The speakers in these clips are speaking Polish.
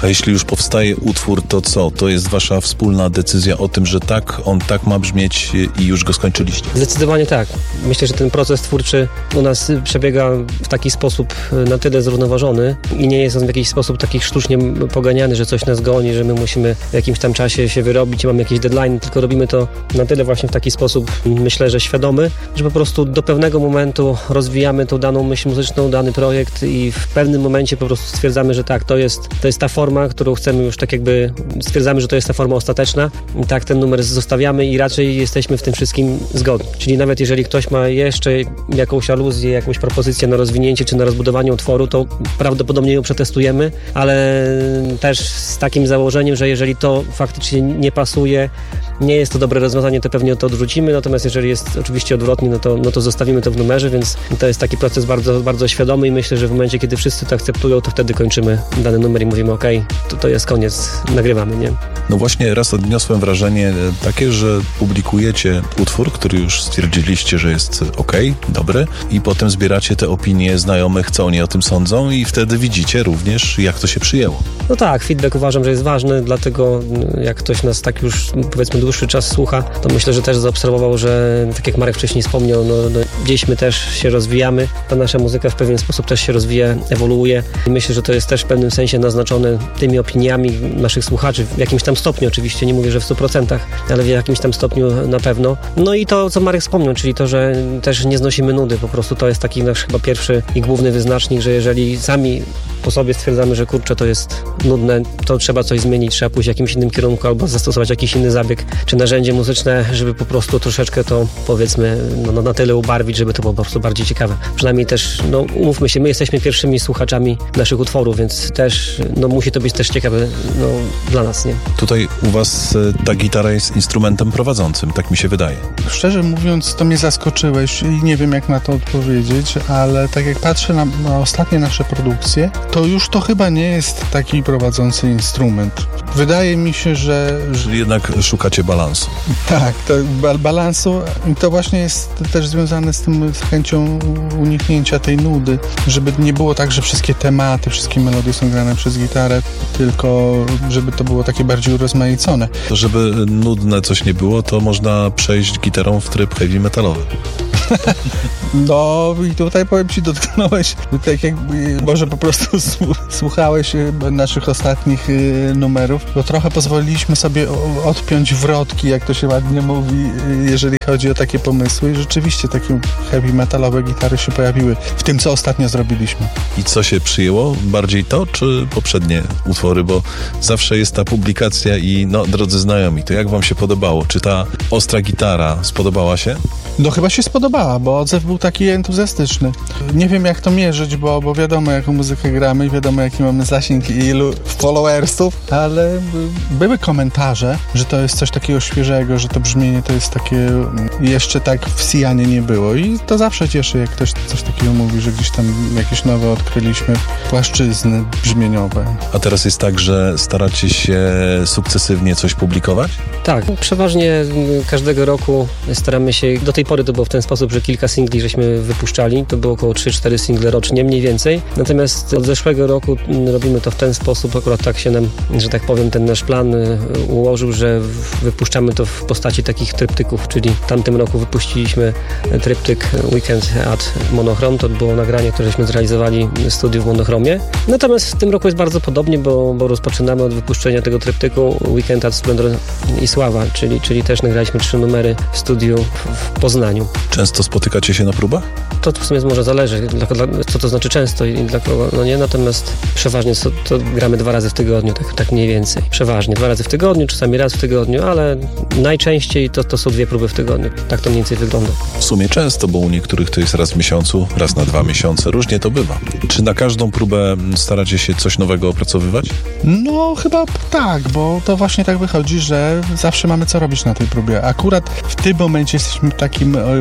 A jeśli już powstaje utwór, to co? To jest wasza wspólna decyzja o tym, że tak, on tak ma brzmieć i już go skończyliście? Zdecydowanie tak. Myślę, że ten proces twórczy u nas przebiega w taki sposób na tyle zrównoważony i nie jest on w jakiś sposób taki sztucznie poganiany, że coś nas goni, że my musimy w jakimś tam czasie się wyrobić i mamy jakieś deadline, tylko robimy to na tyle właśnie w taki sposób, myślę, że świadomy, że po prostu do pewnego momentu rozwijamy tą daną myśl muzyczną, dany projekt i w pewnym momencie po prostu stwierdzamy, że tak, to jest ta forma, którą chcemy już tak jakby, stwierdzamy, że to jest ta forma ostateczna i tak ten numer zostawiamy i raczej jesteśmy w tym wszystkim zgodni. Czyli nawet jeżeli ktoś ma jeszcze jakąś aluzję, jakąś propozycję na rozwinięcie czy na rozbudowanie utworu, to prawdopodobnie ją przetestujemy, ale też z takim założeniem, że jeżeli to faktycznie nie pasuje, nie jest to dobre rozwiązanie, to pewnie to odrzucimy, natomiast jeżeli jest oczywiście odwrotnie, no to zostawimy to w numerze, więc to jest taki proces bardzo, bardzo świadomy i myślę, że w momencie, kiedy wszyscy to akceptują, to wtedy kończymy dany numer i mówimy okej, to jest koniec, nagrywamy, nie? No właśnie raz odniosłem wrażenie takie, że publikujecie utwór, który już stwierdziliście, że jest dobry i potem zbieracie te opinie znajomych, co oni o tym sądzą i wtedy widzicie również, jak to się przyjęło. No tak, feedback uważam, że jest ważny, dlatego jak ktoś nas tak już powiedzmy dłuższy czas słucha, to myślę, że też zaobserwował, że tak jak Marek wcześniej wspomniał, no gdzieś my też się rozwijamy, ta nasza muzyka w pewien sposób też się rozwija, ewoluuje i myślę, że to jest też w pewnym sensie naznaczone tymi opiniami naszych słuchaczy, w jakimś tam stopniu oczywiście, nie mówię, że w 100%, ale w jakimś tam stopniu na pewno. No i to, co Marek wspomniał, czyli to, że też nie znosimy nudy, po prostu to jest taki nasz chyba pierwszy i główny wyznacznik, że jeżeli sami po sobie stwierdzamy, że kurczę, to jest nudne, to trzeba coś zmienić, trzeba pójść w jakimś innym kierunku albo zastosować jakiś inny zabieg czy narzędzie muzyczne, żeby po prostu troszeczkę to powiedzmy na tyle ubarwić, żeby to było po prostu bardziej ciekawe. Przynajmniej też, umówmy się, my jesteśmy pierwszymi słuchaczami naszych utworów, więc też musi to być też ciekawe dla nas, nie? Tutaj u was ta gitara jest instrumentem prowadzącym, tak mi się wydaje. Szczerze mówiąc, to mnie zaskoczyłeś i nie wiem, jak na to odpowiedzieć, ale tak jak patrzę na ostatnie nasze produkcje, to już to chyba nie jest taki prowadzący instrument. Wydaje mi się, że... Czyli jednak szukacie balansu. Tak, to balansu i to właśnie jest też związane z chęcią uniknięcia tej nudy, żeby nie było tak, że wszystkie tematy, wszystkie melodie są grane przez gitarę, tylko żeby to było takie bardziej urozmaicone. To żeby nudne coś nie było, to można przejść gitarą w tryb heavy metalowy. No i tutaj powiem ci, dotknąłeś, tak jakby może po prostu słuchałeś naszych ostatnich numerów, bo trochę pozwoliliśmy sobie odpiąć wrotki, jak to się ładnie mówi, jeżeli chodzi o takie pomysły i rzeczywiście takie heavy metalowe gitary się pojawiły w tym, co ostatnio zrobiliśmy. I co się przyjęło? Bardziej to, czy poprzednie utwory? Bo zawsze jest ta publikacja i drodzy znajomi, to jak wam się podobało? Czy ta ostra gitara spodobała się? No chyba się spodobała, bo odzew był taki entuzjastyczny. Nie wiem, jak to mierzyć, bo wiadomo, jaką muzykę gramy i wiadomo, jaki mamy zasięg i ilu followersów, ale były komentarze, że to jest coś takiego świeżego, że to brzmienie to jest takie jeszcze tak wsijanie nie było i to zawsze cieszy, jak ktoś coś takiego mówi, że gdzieś tam jakieś nowe odkryliśmy płaszczyzny brzmieniowe. A teraz jest tak, że staracie się sukcesywnie coś publikować? Tak, przeważnie każdego roku staramy się, do tej pory to było w ten sposób, że kilka singli żeśmy wypuszczali, to było około 3-4 single rocznie, mniej więcej. Natomiast od zeszłego roku robimy to w ten sposób, akurat tak się nam, że tak powiem, ten nasz plan ułożył, że wypuszczamy to w postaci takich tryptyków, czyli w tamtym roku wypuściliśmy tryptyk Weekend at Monochrom, to było nagranie, które żeśmy zrealizowali w studiu w Monochromie. Natomiast w tym roku jest bardzo podobnie, bo rozpoczynamy od wypuszczenia tego tryptyku Weekend at Splendor i Sława, czyli też nagraliśmy 3 numery w studiu w Poznaniu. Często spotykacie się na próbach? To w sumie może zależy, co to znaczy często i dla kogo, nie? Natomiast przeważnie to gramy 2 razy w tygodniu, tak mniej więcej. Przeważnie 2 razy w tygodniu, czasami raz w tygodniu, ale najczęściej to są 2 próby w tygodniu. Tak to mniej więcej wygląda. W sumie często, bo u niektórych to jest raz w miesiącu, raz na 2 miesiące. Różnie to bywa. Czy na każdą próbę staracie się coś nowego opracowywać? No chyba tak, bo to właśnie tak wychodzi, że zawsze mamy co robić na tej próbie. Akurat w tym momencie jesteśmy w takim okresie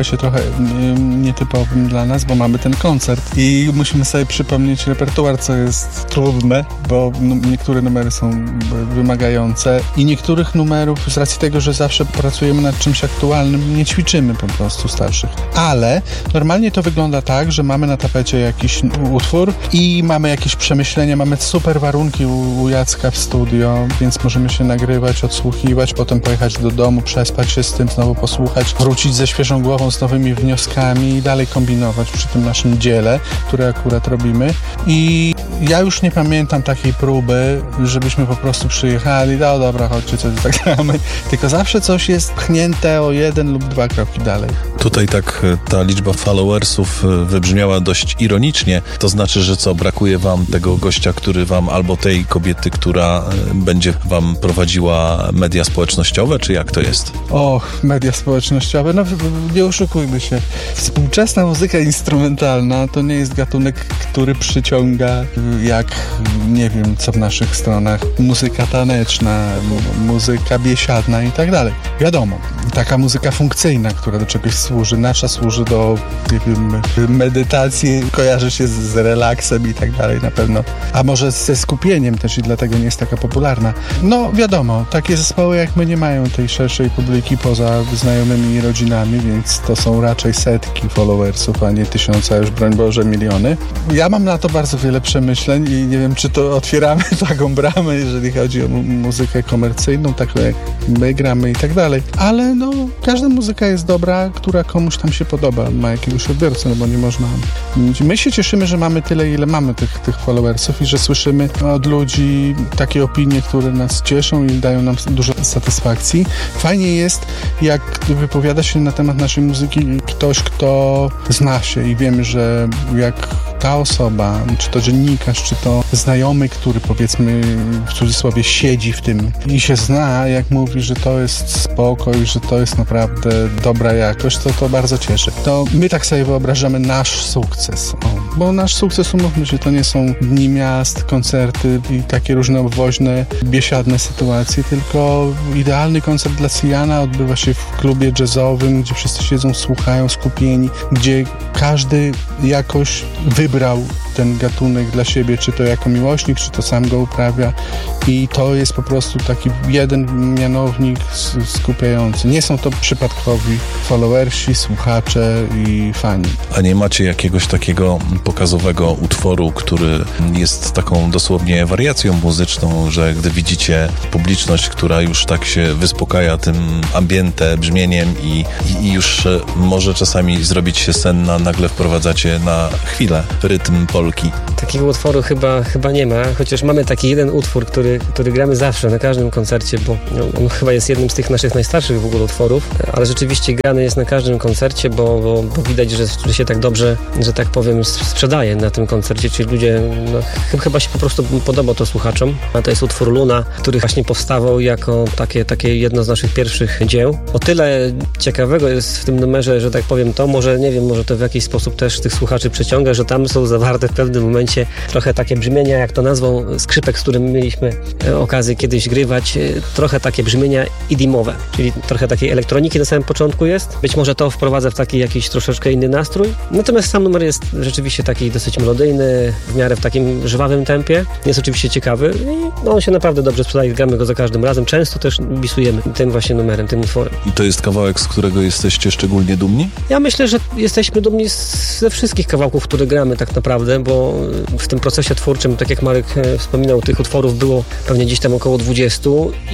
czasie trochę nietypowym dla nas, bo mamy ten koncert i musimy sobie przypomnieć repertuar, co jest trudne, bo niektóre numery są wymagające i niektórych numerów z racji tego, że zawsze pracujemy nad czymś aktualnym, nie ćwiczymy po prostu starszych. Ale normalnie to wygląda tak, że mamy na tapecie jakiś utwór i mamy jakieś przemyślenia, mamy super warunki u Jacka w studio, więc możemy się nagrywać, odsłuchiwać, potem pojechać do domu, przespać się z tym, znowu posłuchać, wrócić ze świeżą głową, z nowymi wnioskami i dalej kombinować przy tym naszym dziele, które akurat robimy. I ja już nie pamiętam takiej próby, żebyśmy po prostu przyjechali, no dobra, chodźcie, coś zagramy, tylko zawsze coś jest pchnięte o 1 lub 2 kroki dalej. Tutaj tak ta liczba followersów wybrzmiała dość ironicznie. To znaczy, że co, brakuje wam tego gościa, który wam, albo tej kobiety, która będzie wam prowadziła media społecznościowe, czy jak to jest? Media społecznościowe, no nie oszukujmy się. Współczesna muzyka instrumentalna to nie jest gatunek, który przyciąga jak, nie wiem, co w naszych stronach, muzyka taneczna, muzyka biesiadna i tak dalej. Wiadomo, taka muzyka funkcyjna, która do czegoś służy, nasza służy do, nie wiem, medytacji, kojarzy się z relaksem i tak dalej na pewno, a może ze skupieniem też i dlatego nie jest taka popularna. No wiadomo, takie zespoły jak my nie mają tej szerszej publiki poza znajomymi i rodzinami, więc to są raczej setki followersów, a nie tysiące, już broń Boże miliony. Ja mam na to bardzo wiele przemyśleń i nie wiem, czy to otwieramy taką bramę, jeżeli chodzi o muzykę komercyjną, taką jak my gramy i tak dalej, ale no każda muzyka jest dobra, która komuś tam się podoba, ma jakiegoś odbiorcę, no bo nie można. My się cieszymy, że mamy tyle, ile mamy tych followersów i że słyszymy od ludzi takie opinie, które nas cieszą i dają nam dużo satysfakcji. Fajnie jest, jak wypowiada się na temat naszej muzyki ktoś, kto zna się i wiemy, że jak ta osoba, czy to dziennikarz, czy to znajomy, który powiedzmy w cudzysłowie siedzi w tym i się zna, jak mówi, że to jest spoko i że to jest naprawdę dobra jakość, to bardzo cieszy. To my tak sobie wyobrażamy nasz sukces. Bo nasz sukces, umówmy się, to nie są dni miast, koncerty i takie różne obwoźne, biesiadne sytuacje, tylko idealny koncert dla Cyjana odbywa się w klubie jazzowym, gdzie wszyscy siedzą, słuchają, skupieni, gdzie każdy jakoś wybrał ten gatunek dla siebie, czy to jako miłośnik, czy to sam go uprawia i to jest po prostu taki jeden mianownik skupiający. Nie są to przypadkowi followersi, słuchacze i fani. A nie macie jakiegoś takiego pokazowego utworu, który jest taką dosłownie wariacją muzyczną, że gdy widzicie publiczność, która już tak się wyspokaja tym ambiente, brzmieniem i już może czasami zrobić się senna, nagle wprowadzacie na chwilę rytm polki. Takiego utworu chyba nie ma, chociaż mamy taki jeden utwór, który gramy zawsze, na każdym koncercie, bo on chyba jest jednym z tych naszych najstarszych w ogóle utworów, ale rzeczywiście grany jest na każdym koncercie, bo widać, że się tak dobrze, że tak powiem, sprzedaje na tym koncercie, czyli ludzie, chyba się po prostu podoba to słuchaczom, a to jest utwór Luna, który właśnie powstawał jako takie jedno z naszych pierwszych dzieł. O tyle ciekawego jest w tym numerze, że tak powiem to, może to w jakiś sposób też tych słuchaczy przyciąga, że tam są zawarte w pewnym momencie trochę takie brzmienia, jak to nazwą skrzypek, z którym mieliśmy okazję kiedyś grywać, trochę takie brzmienia EDM-owe, czyli trochę takiej elektroniki na samym początku jest. Być może to wprowadza w taki jakiś troszeczkę inny nastrój. Natomiast sam numer jest rzeczywiście taki dosyć melodyjny, w miarę w takim żwawym tempie. Jest oczywiście ciekawy i on się naprawdę dobrze sprzedaje. Gramy go za każdym razem. Często też bisujemy tym właśnie numerem, tym utworem. I to jest kawałek, z którego jesteście szczególnie dumni? Ja myślę, że jesteśmy dumni ze wszystkich kawałków, które gramy tak naprawdę, bo w tym procesie twórczym, tak jak Marek wspominał, tych utworów było pewnie gdzieś tam około 20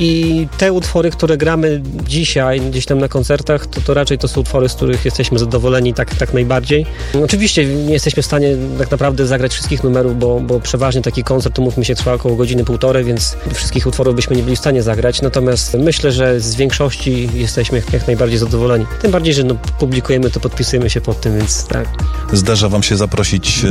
i te utwory, które gramy dzisiaj gdzieś tam na koncertach, to raczej to są utwory, z których jesteśmy zadowoleni tak najbardziej. Oczywiście nie jesteśmy w stanie tak naprawdę zagrać wszystkich numerów, bo przeważnie taki koncert, umówmy się, trwa około godziny, półtorej, więc wszystkich utworów byśmy nie byli w stanie zagrać, natomiast myślę, że z większości jesteśmy jak najbardziej zadowoleni. Tym bardziej, że publikujemy to, podpisujemy się pod tym, więc tak. Zdarza wam się zaprosić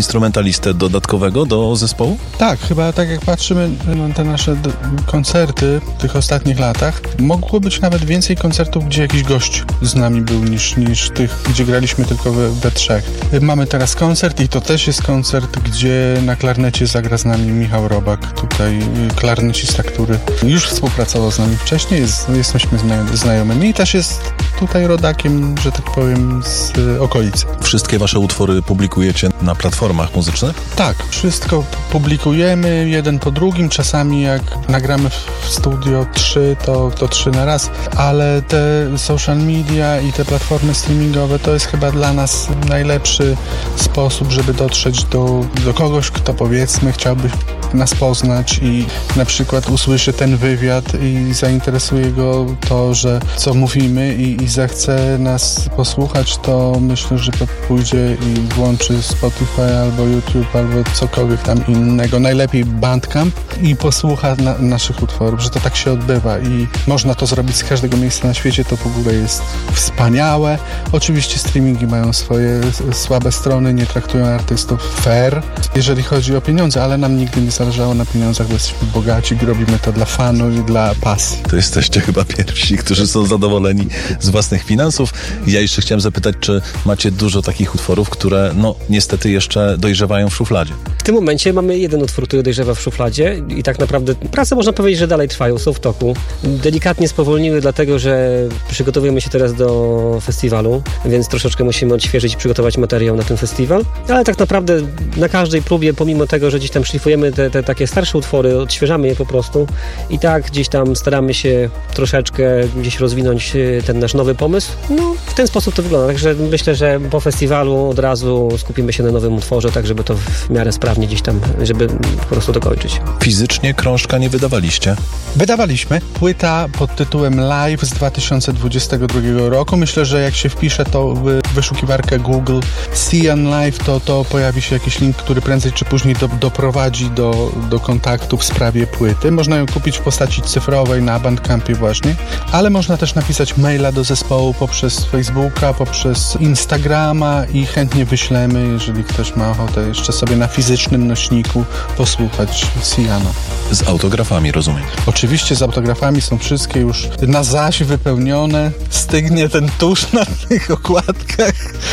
instrumentalistę dodatkowego do zespołu? Tak, chyba tak jak patrzymy na te nasze koncerty w tych ostatnich latach, mogło być nawet więcej koncertów, gdzie jakiś gość z nami był niż tych, gdzie graliśmy tylko we trzech. Mamy teraz koncert i to też jest koncert, gdzie na klarnecie zagra z nami Michał Robak, tutaj klarnecista, który już współpracował z nami wcześniej, jesteśmy znajomymi i też jest tutaj rodakiem, że tak powiem, z okolicy. Wszystkie wasze utwory publikujecie na platformach muzycznych? Tak, wszystko publikujemy jeden po drugim. Czasami jak nagramy w studio 3, to 3 na raz, ale te social media i te platformy streamingowe to jest chyba dla nas najlepszy sposób, żeby dotrzeć do kogoś, kto powiedzmy chciałby nas poznać i na przykład usłyszy ten wywiad i zainteresuje go to, że co mówimy i zechce nas posłuchać, to myślę, że pójdzie i włączy Spotify albo YouTube albo cokolwiek tam innego, najlepiej Bandcamp i posłucha naszych utworów, że to tak się odbywa i można to zrobić z każdego miejsca na świecie, to w ogóle jest wspaniałe. Oczywiście streamingi mają swoje słabe strony, nie traktują artystów fair, jeżeli chodzi o pieniądze, ale nam nigdy nie zależało na pieniądzach, bo jesteśmy bogaci, robimy to dla fanu i dla pasji. To jesteście chyba pierwsi, którzy są zadowoleni z własnych finansów. Ja jeszcze chciałem zapytać, czy macie dużo takich utworów, które niestety jeszcze dojrzewają w szufladzie? W tym momencie mamy jeden utwór, który dojrzewa w szufladzie i tak naprawdę prace można powiedzieć, że dalej trwają, są w toku. Delikatnie spowolniły, dlatego że przygotowujemy się teraz do festiwalu, więc troszeczkę musimy odświeżyć i przygotować materiał na ten festiwal, ale tak naprawdę na każdej próbie, pomimo tego, że gdzieś tam szlifujemy te takie starsze utwory, odświeżamy je po prostu i tak gdzieś tam staramy się troszeczkę gdzieś rozwinąć ten nasz nowy pomysł. W ten sposób to wygląda, także myślę, że po festiwalu od razu skupimy się na nowym utworze, tak żeby to w miarę sprawnie gdzieś tam, żeby po prostu dokończyć. Fizycznie krążka nie wydawaliście? Wydawaliśmy. Płyta pod tytułem Live z 2022 roku. Myślę, że jak się wpisze to w wyszukiwarkę Google Cyan Live, to pojawi się jakiś link, który prędzej czy później doprowadzi do kontaktu w sprawie płyty. Można ją kupić w postaci cyfrowej na Bandcampie właśnie, ale można też napisać maila do zespołu poprzez Facebooka, poprzez Instagrama i chętnie wyślemy, jeżeli ktoś ma ochotę jeszcze sobie na fizycznym nośniku posłuchać Cyana. Z autografami, rozumiem. Oczywiście z autografami, są wszystkie już na zaś wypełnione. Stygnie ten tusz na tych okładkach.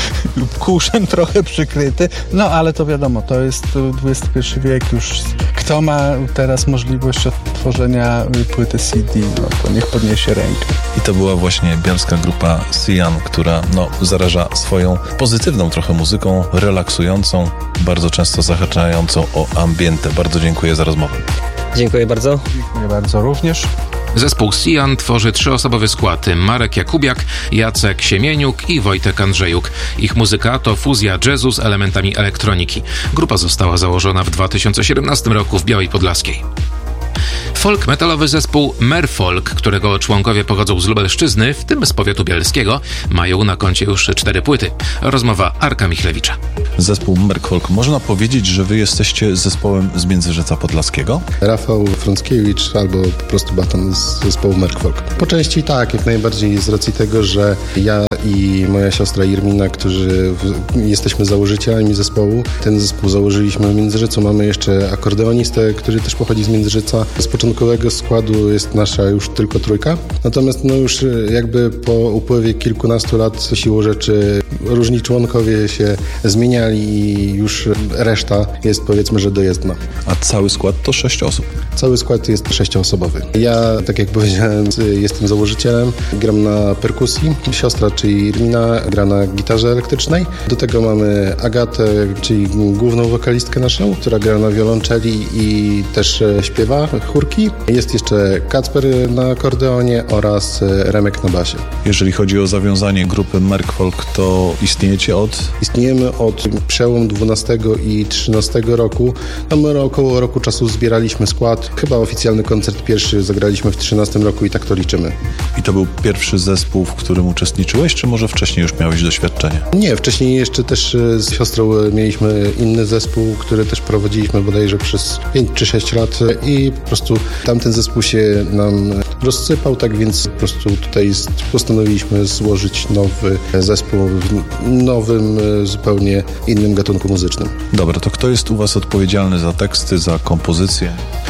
Kuszem trochę przykryty. Ale to wiadomo, to jest XXI wiek już. Kto ma teraz możliwość odtworzenia płyty CD, to niech podniesie rękę. I to była właśnie bielska grupa Cyan, która zaraża swoją pozytywną trochę muzyką, relaksującą, bardzo często zahaczającą o ambientę. Bardzo dziękuję za rozmowę. Dziękuję bardzo. Dziękuję bardzo również. Zespół Cyan tworzy 3-osobowy skład: Marek Jakubiak, Jacek Siemieniuk i Wojtek Andrzejuk. Ich muzyka to fuzja jazzu z elementami elektroniki. Grupa została założona w 2017 roku w Białej Podlaskiej. Folk metalowy zespół Merfolk, którego członkowie pochodzą z Lubelszczyzny, w tym z powiatu bielskiego, mają na koncie już 4 płyty. Rozmowa Arka Michlewicza. Zespół Merfolk, można powiedzieć, że wy jesteście zespołem z Międzyrzeca Podlaskiego? Rafał Frąckiewicz albo po prostu Baton z zespołu Merfolk. Po części tak, jak najbardziej, z racji tego, że ja i moja siostra Irmina, którzy jesteśmy założycielami zespołu, ten zespół założyliśmy w Międzyrzecu. Mamy jeszcze akordeonistę, który też pochodzi z Międzyrzeca. Z początkowego składu jest nasza już tylko 3. Natomiast już jakby po upływie kilkunastu lat siłą rzeczy różni członkowie się zmieniali i już reszta jest, powiedzmy, że dojezdna. A cały skład to 6 osób? Cały skład jest 6-osobowy. Ja, tak jak powiedziałem, jestem założycielem, gram na perkusji. Siostra, czyli Irmina, gra na gitarze elektrycznej. Do tego mamy Agatę, czyli główną wokalistkę naszą, która gra na wiolonczeli i też śpiewa chórki. Jest jeszcze Kacper na akordeonie oraz Remek na basie. Jeżeli chodzi o zawiązanie grupy Merfolk, to istniejecie od? Istniejemy od przełomu 12 i 13 roku. My około roku czasu zbieraliśmy skład. Chyba oficjalny koncert pierwszy zagraliśmy w 13 roku i tak to liczymy. I to był pierwszy zespół, w którym uczestniczyłeś, czy może wcześniej już miałeś doświadczenie? Nie, wcześniej jeszcze też z siostrą mieliśmy inny zespół, który też prowadziliśmy bodajże przez 5 czy 6 lat i po prostu Tamten zespół się nam rozsypał, tak więc po prostu tutaj postanowiliśmy złożyć nowy zespół w nowym, zupełnie innym gatunku muzycznym. Dobra, to kto jest u was odpowiedzialny za teksty, za kompozycję?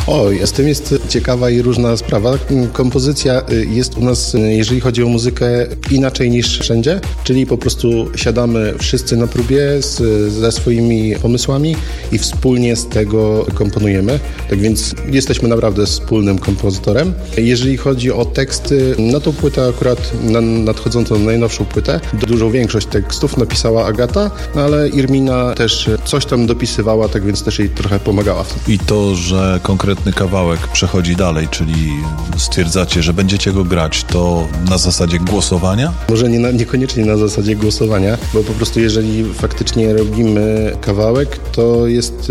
Z tym jest ciekawa i różna sprawa. Kompozycja jest u nas, jeżeli chodzi o muzykę, inaczej niż wszędzie, czyli po prostu siadamy wszyscy na próbie ze swoimi pomysłami i wspólnie z tego komponujemy. Tak więc jesteśmy naprawdę wspólnym kompozytorem. Jeżeli chodzi o teksty, na tą płytę akurat, na nadchodzącą najnowszą płytę, dużą większość tekstów napisała Agata, ale Irmina też coś tam dopisywała, tak więc też jej trochę pomagała w tym. I to, że konkretny kawałek przechodzi dalej, czyli stwierdzacie, że będziecie go grać, to na zasadzie głosowania? Może niekoniecznie na zasadzie głosowania, bo po prostu jeżeli faktycznie robimy kawałek, to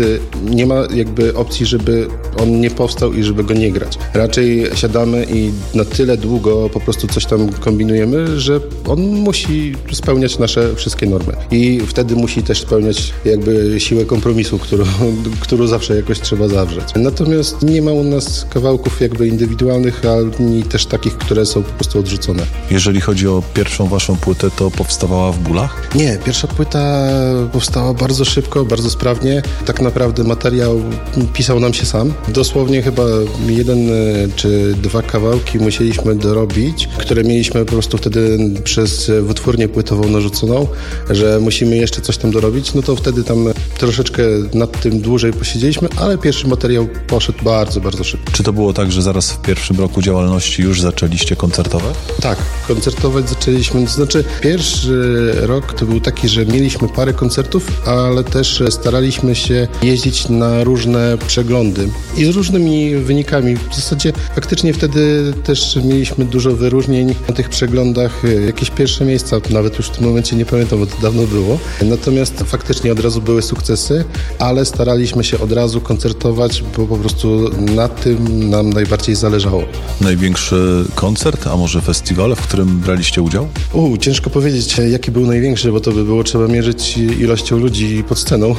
nie ma jakby opcji, żeby on nie powstał i żeby go nie grać. Raczej siadamy i na tyle długo po prostu coś tam kombinujemy, że on musi spełniać nasze wszystkie normy. I wtedy musi też spełniać jakby siłę kompromisu, którą zawsze jakoś trzeba zawrzeć. Natomiast nie ma u nas kawałków jakby indywidualnych, ani też takich, które są po prostu odrzucone. Jeżeli chodzi o pierwszą waszą płytę, to powstawała w bólach? Nie, pierwsza płyta powstała bardzo szybko, bardzo sprawnie. Tak naprawdę materiał pisał nam się sam. Dosłownie chyba 1 czy 2 kawałki musieliśmy dorobić, które mieliśmy po prostu wtedy przez wytwórnię płytową narzuconą, że musimy jeszcze coś tam dorobić, no to wtedy tam troszeczkę nad tym dłużej posiedzieliśmy, ale pierwszy materiał poszedł bardzo, bardzo szybko. Czy to było tak, że zaraz w pierwszym roku działalności już zaczęliście koncertować? Tak, koncertować zaczęliśmy, to znaczy pierwszy rok to był taki, że mieliśmy parę koncertów, ale też staraliśmy się jeździć na różne przeglądy i z różnymi wynikami. W zasadzie faktycznie wtedy też mieliśmy dużo wyróżnień na tych przeglądach, jakieś pierwsze miejsca, nawet już w tym momencie nie pamiętam, bo to dawno było. Natomiast faktycznie od razu były sukcesy, ale staraliśmy się od razu koncertować, bo po prostu na tym nam najbardziej zależało. Największy koncert, a może festiwal, w którym braliście udział? Ciężko powiedzieć, jaki był największy, bo to by było trzeba mierzyć ilością ludzi pod sceną.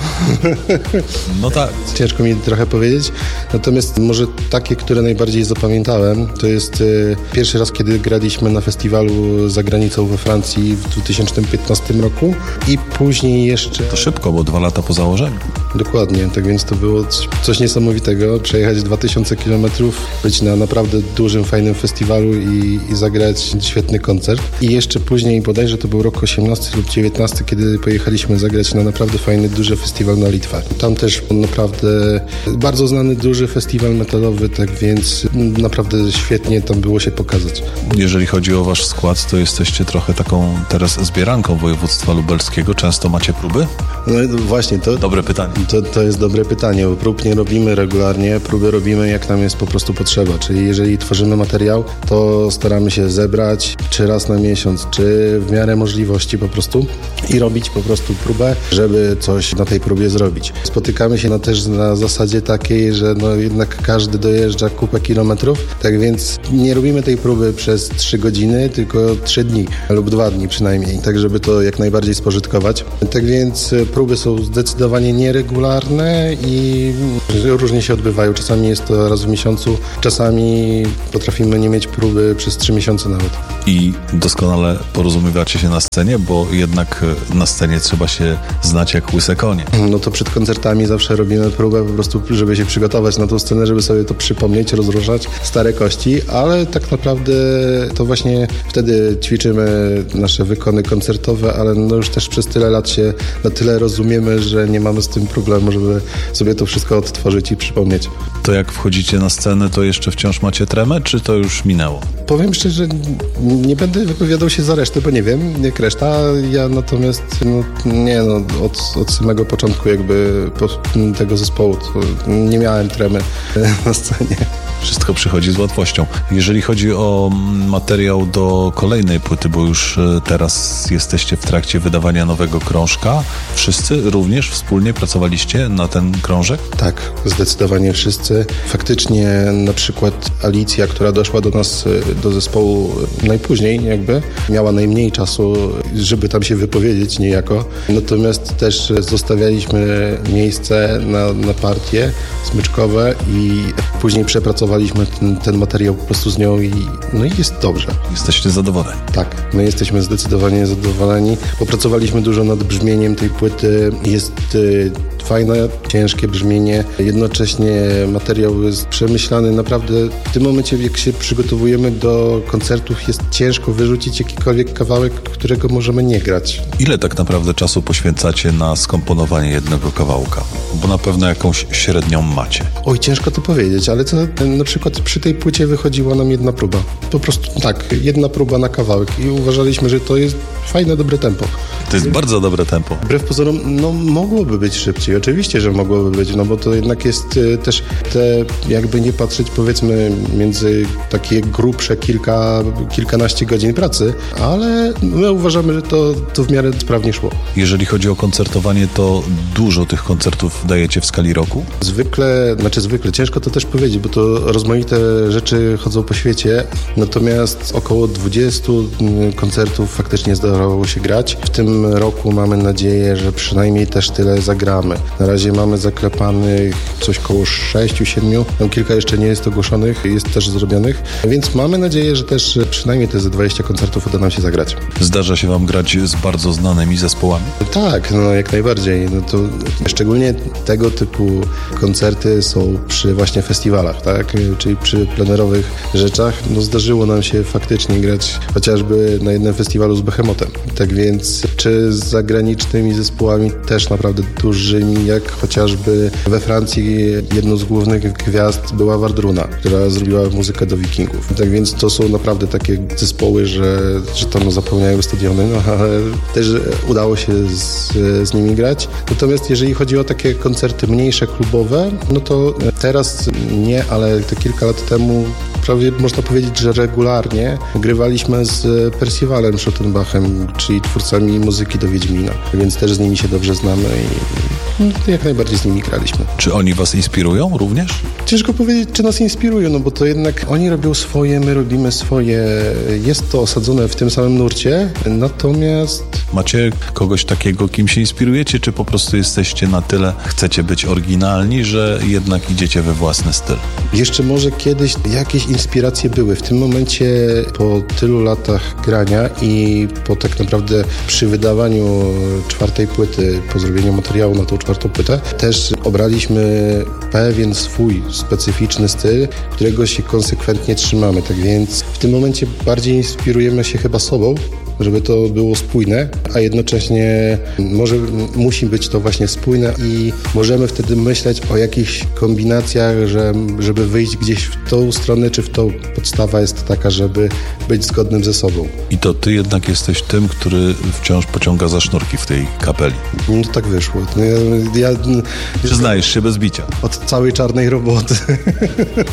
No tak. Ciężko mi trochę powiedzieć. Natomiast może takie, które najbardziej zapamiętałem, to jest pierwszy raz, kiedy graliśmy na festiwalu za granicą we Francji w 2015 roku i później jeszcze... To szybko, bo 2 lata po założeniu. Dokładnie, tak więc to było coś niesamowitego. Przejechać 2000 km, być na naprawdę dużym, fajnym festiwalu i zagrać świetny koncert. I jeszcze później, bodajże to był rok 18 lub 19, kiedy pojechaliśmy zagrać na naprawdę fajny, duży festiwal na Litwę. Tam też naprawdę bardzo znany, duży festiwal metalowy, tak więc naprawdę świetnie tam było się pokazać. Jeżeli chodzi o wasz skład, to jesteście trochę taką teraz zbieranką województwa lubelskiego. Często macie próby? No właśnie, to... Dobre pytanie. To jest dobre pytanie, bo prób nie robimy regularnie, próby robimy jak nam jest po prostu potrzeba, czyli jeżeli tworzymy materiał, to staramy się zebrać czy raz na miesiąc, czy w miarę możliwości po prostu i robić po prostu próbę, żeby coś na tej próbie zrobić. Spotykamy się też na zasadzie takiej, że jednak każdy dojeżdża kupę kilometrów, tak więc nie robimy tej próby przez 3 godziny, tylko 3 dni lub 2 dni przynajmniej, tak żeby to jak najbardziej spożytkować. Tak więc próby są zdecydowanie nieregularne i różnie się odbywają. Czasami jest to raz w miesiącu, czasami potrafimy nie mieć próby przez 3 miesiące nawet. I doskonale porozumiewacie się na scenie, bo jednak na scenie trzeba się znać jak łyse konie. No to przed koncertami zawsze robimy próbę po prostu, żeby się przygotować na tą scenę, żeby sobie to przypomnieć, rozruszać stare kości, ale tak naprawdę to właśnie wtedy ćwiczymy nasze wykony koncertowe, ale już też przez tyle lat się na tyle rozumiemy, że nie mamy z tym problemu, żeby sobie to wszystko odtworzyć i przypomnieć. To jak wchodzicie na scenę, to jeszcze wciąż macie tremę, czy to już minęło? Powiem szczerze, nie będę wypowiadał się za resztę, bo nie wiem, jak reszta. Ja natomiast od samego początku jakby tego zespołu nie miałem tremy na scenie. Wszystko przychodzi z łatwością. Jeżeli chodzi o materiał do kolejnej płyty, bo już teraz jesteście w trakcie wydawania nowego krążka, wszyscy również wspólnie pracowaliście na ten krążek? Tak, zdecydowanie wszyscy. Faktycznie na przykład Alicja, która doszła do nas, do zespołu najpóźniej jakby, miała najmniej czasu, żeby tam się wypowiedzieć niejako. Natomiast też zostawialiśmy miejsce na partie smyczkowe i później przepracowaliśmy wyprodukowaliśmy ten materiał po prostu z nią i jest dobrze. Jesteście zadowoleni? Tak, my jesteśmy zdecydowanie zadowoleni. Popracowaliśmy dużo nad brzmieniem tej płyty. Jest fajne, ciężkie brzmienie. Jednocześnie materiał jest przemyślany. Naprawdę w tym momencie, jak się przygotowujemy do koncertów, jest ciężko wyrzucić jakikolwiek kawałek, którego możemy nie grać. Ile tak naprawdę czasu poświęcacie na skomponowanie jednego kawałka? Bo na pewno jakąś średnią macie. Oj, ciężko to powiedzieć, ale to na przykład przy tej płycie wychodziła nam jedna próba. Po prostu tak, jedna próba na kawałek i uważaliśmy, że to jest fajne, dobre tempo. To jest bardzo dobre tempo. Wbrew pozorom, mogłoby być szybciej. Oczywiście, że mogłoby być, bo to jednak jest też jakby nie patrzeć, powiedzmy, między takie grubsze kilkanaście godzin pracy, ale my uważamy, że to w miarę sprawnie szło. Jeżeli chodzi o koncertowanie, to dużo tych koncertów dajecie w skali roku? Zwykle, ciężko to też powiedzieć, bo to rozmaite rzeczy chodzą po świecie, natomiast około 20 koncertów faktycznie zdarzało się grać. W tym roku mamy nadzieję, że przynajmniej też tyle zagramy. Na razie mamy zaklepanych coś koło 6-7, kilka jeszcze nie jest ogłoszonych, jest też zrobionych, więc mamy nadzieję, że też przynajmniej te 20 koncertów uda nam się zagrać. Zdarza się wam grać z bardzo znanymi zespołami? Tak, jak najbardziej. To szczególnie tego typu koncerty są przy właśnie festiwalach, tak? Czyli przy plenerowych rzeczach. Zdarzyło nam się faktycznie grać chociażby na jednym festiwalu z Behemotem. Tak więc czy z zagranicznymi zespołami też naprawdę dużymi, jak chociażby we Francji jedną z głównych gwiazd była Wardruna, która zrobiła muzykę do Wikingów. Tak więc to są naprawdę takie zespoły, że tam zapełniają stadiony, ale też udało się z nimi grać. Natomiast jeżeli chodzi o takie koncerty mniejsze, klubowe, to teraz nie, ale te kilka lat temu prawie można powiedzieć, że regularnie grywaliśmy z Percivalem Schottenbachem, czyli twórcami muzyki do Wiedźmina, więc też z nimi się dobrze znamy i jak najbardziej z nimi graliśmy. Czy oni was inspirują również? Ciężko powiedzieć, czy nas inspirują, bo to jednak oni robią swoje, my robimy swoje. Jest to osadzone w tym samym nurcie, natomiast... Macie kogoś takiego, kim się inspirujecie, czy po prostu jesteście na tyle, chcecie być oryginalni, że jednak idziecie we własny styl? Jeszcze może kiedyś jakieś inspiracje były. W tym momencie po tylu latach grania i po tak naprawdę przy wydawaniu 4. płyty, po zrobieniu materiału na tą 4. płytę, też obraliśmy pewien swój specyficzny styl, którego się konsekwentnie trzymamy. Tak więc w tym momencie bardziej inspirujemy się chyba sobą, żeby to było spójne, a jednocześnie musi być to właśnie spójne i możemy wtedy myśleć o jakichś kombinacjach, żeby wyjść gdzieś w tą stronę czy w tą. Podstawa jest taka, żeby być zgodnym ze sobą. I to ty jednak jesteś tym, który wciąż pociąga za sznurki w tej kapeli. Tak wyszło. Przyznajesz się bez bicia. Od całej czarnej roboty.